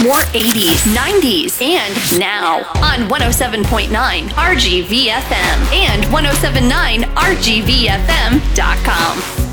More 80s, 90s, and now on 107.9 RGVFM and 1079RGVFM.com.